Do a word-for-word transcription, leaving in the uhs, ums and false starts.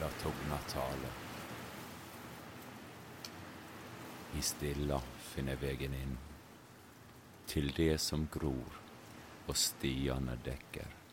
der togna tale. I stilla finner vegen inn til det som gror og stiene dekker.